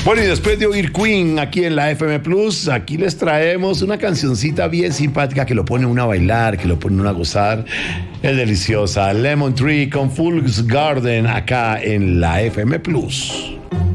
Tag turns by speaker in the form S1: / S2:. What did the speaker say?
S1: Bueno, y después de oír Queen aquí en la FM Plus, aquí les traemos una cancioncita bien simpática que lo pone uno a bailar, que lo pone uno a gozar. Es deliciosa. Lemon Tree con Fool's Garden acá en la FM Plus.